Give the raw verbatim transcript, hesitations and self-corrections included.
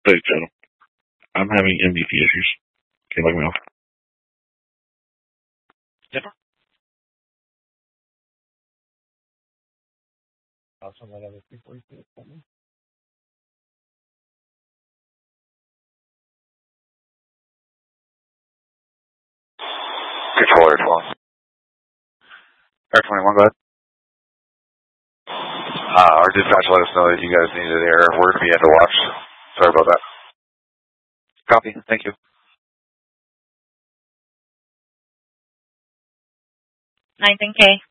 Hey, channel. I'm having M V P issues. Can you let me know? Yep. I'll send that over before you see it coming. Control Air twelve. Air twenty-one, go ahead. Uh, our dispatch let us know that you guys needed air. We're going to be at the watch. Sorry about that. Copy. Thank you. nineteen K.